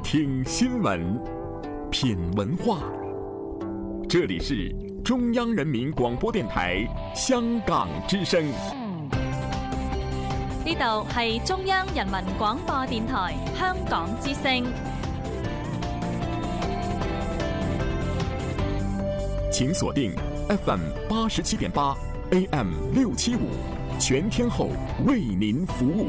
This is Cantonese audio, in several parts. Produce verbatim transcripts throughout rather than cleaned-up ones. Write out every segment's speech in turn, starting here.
聽新聞，品文化。這裡是中央人民廣播電台香港之聲。 呢度係中央人民廣播電台香港之聲。 請鎖定 F M 八十七點八 A M 六七五，全天候為您服務。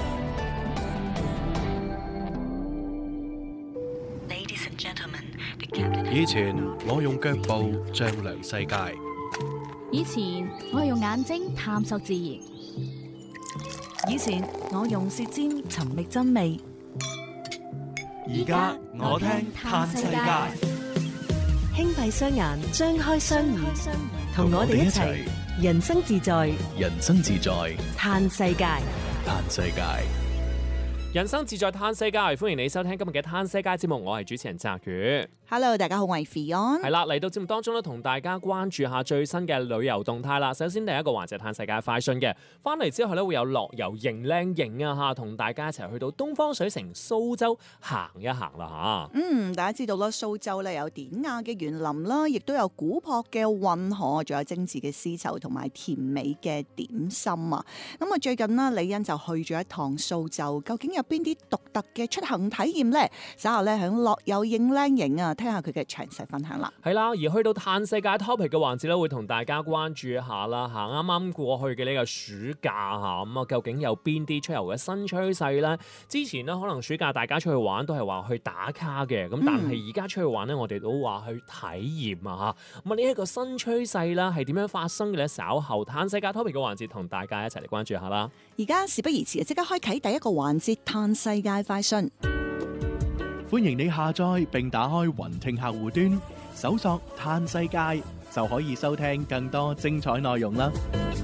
以前我用腳步丈量世界， 以前我用眼睛探索自然， 以前我用舌尖尋覓真味， 而家我聽嘆世界。 輕閉雙眼，張開雙耳，同我哋一齊人生自在， 人生自在嘆世界， 嘆世界。 人生自在嘆世界，歡迎你收聽今日嘅嘆世界節目，我係主持人澤宇。 Hello， 大家好，我係 Fion。 係啦，嚟到節目當中咧，同大家關注下最新嘅旅遊動態啦。首先第一個環節嘆世界快訊嘅，翻嚟之後咧會有樂遊型靚型啊吓，同大家一齊去到東方水城蘇州行一行啦吓。 嗯，大家知道啦，蘇州咧有典雅嘅園林啦，亦都有古樸嘅運河，仲有精緻嘅絲綢同埋甜美嘅點心啊。咁啊，最近啦，李欣就去咗一趟蘇州，究竟有邊啲獨特嘅出行體驗呢？稍後咧響樂遊型靚型啊，聽下佢嘅詳細分享啦。 係啦，而去到嘆世界 topic 嘅環節咧，會同大家關注一下啦吓，啱啱過去嘅呢個暑假吓，咁啊究竟有邊啲出遊嘅新趨勢咧？之前咧可能暑假大家出去玩都係話去打卡嘅，咁但係而家出去玩咧，我哋都話去體驗啊吓。咁啊呢一個新趨勢啦，係點樣發生嘅咧？稍後嘆世界 topic 嘅環節，同大家一齊嚟關注一下啦。 而家事不宜遲，即刻開啟第一個環節嘆世界快訊。 歡迎你下載並打開雲聽客戶端，搜索嘆世界就可以收聽更多精彩內容啦。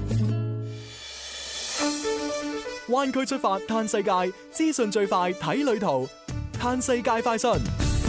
灣區出發嘆世界，資訊最快睇旅途，嘆世界快訊。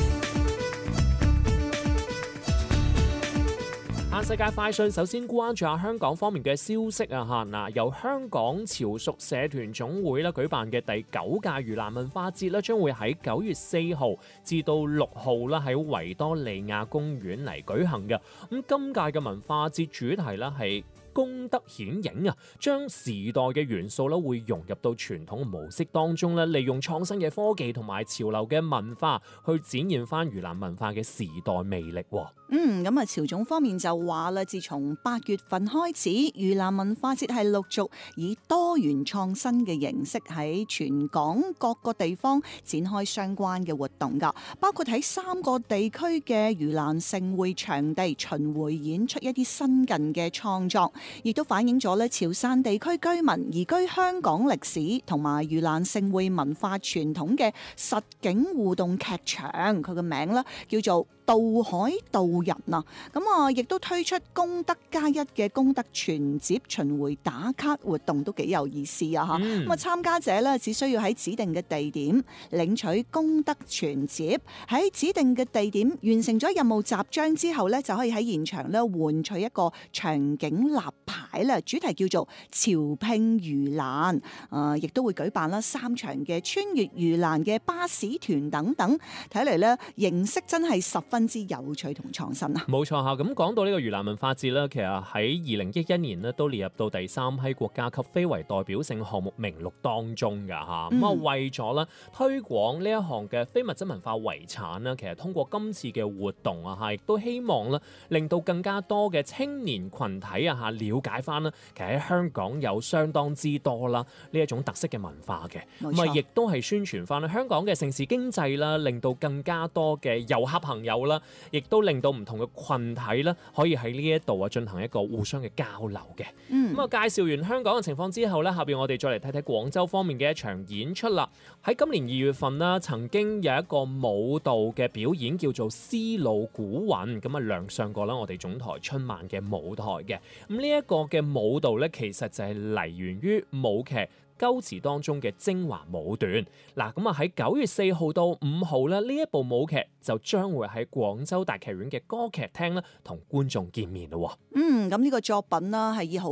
嘆世界快訊，首先關注下香港方面嘅消息啊吓，嗱，由香港潮屬社團總會咧舉辦嘅第九屆盂蘭文化節咧，將會喺九月四號至到六號啦，喺維多利亞公園嚟舉行嘅。咁今屆嘅文化節主題咧係功德顯影啊，將時代嘅元素咧會融入到傳統模式當中咧，利用創新嘅科技同埋潮流嘅文化去展現翻盂蘭文化嘅時代魅力。 嗯，咁啊，潮總方面就話啦，自從八月份開始，盂蘭文化節係陸續以多元創新嘅形式喺全港各個地方展開相關嘅活動噶，包括喺三個地區嘅盂蘭盛會場地巡迴演出一啲新近嘅創作，亦都反映咗咧潮汕地區居民移居香港歷史同埋盂蘭盛會文化傳統嘅實景互動劇場，佢個名咧叫做渡海渡人啊，咁啊，亦都推出功德加一嘅功德存摺巡迴打卡活動，都幾有意思啊！嚇、嗯，咁啊，參加者咧只需要喺指定嘅地點領取功德存摺，喺指定嘅地點完成咗任務集章之後咧，就可以喺現場咧換取一個場景立牌咧，主題叫做潮拼盂蘭，啊，亦都會舉辦啦三場嘅穿越盂蘭嘅巴士團等等，睇嚟咧形式真係十分分之有趣同創新啊！ 冇錯吓，咁講到呢個盂蘭文化節咧，其實喺二零一一年咧都列入到第三批國家級非遺代表性項目名錄當中噶吓。咁、嗯、啊，為咗咧推廣呢一項嘅非物質文化遺產咧，其實通過今次嘅活動啊吓，亦都希望咧令到更加多嘅青年群體啊吓了解翻啦，其實喺香港有相當之多啦呢一種特色嘅文化嘅。咁啊，亦都係宣傳翻香港嘅城市經濟啦，令到更加多嘅遊客朋友啦，亦都令到唔同嘅群體啦，可以喺呢一度啊進行一個互相嘅交流嘅。咁、嗯、啊，介紹完香港嘅情況之後咧，下邊我哋再嚟睇睇廣州方面嘅一場演出啦。喺今年二月份啦，曾經有一個舞蹈嘅表演叫做《絲路古韻》，咁啊亮相過啦我哋總台春晚嘅舞台嘅。咁呢一個嘅舞蹈咧，其實就係嚟源於舞劇鳩詞當中嘅精華舞段。嗱，咁啊喺九月四號到五號咧，呢一部舞劇就將會喺廣州大劇院嘅歌劇廳咧同觀眾見面咯。 嗯，咁呢個作品啦係以好